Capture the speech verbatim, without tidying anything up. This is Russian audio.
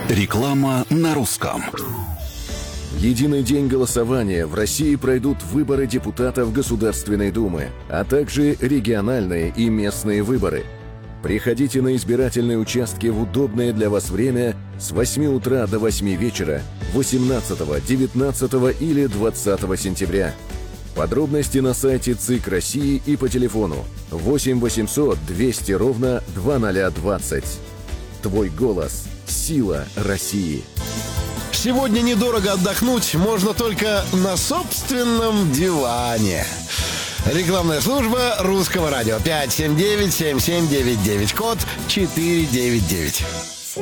Реклама на русском. В единый день голосования в России пройдут выборы депутатов Государственной Думы, а также региональные и местные выборы. Приходите на избирательные участки в удобное для вас время с восьми утра до восьми вечера восемнадцатого, девятнадцатого или двадцатого сентября. Подробности на сайте ЦИК России и по телефону восемь восемьсот двести ровно двадцать двадцать. Твой голос – сила России. Сегодня недорого отдохнуть можно только на собственном диване. Рекламная служба Русского радио. пять семь девять семь семь девять девять, код четыре девять девять.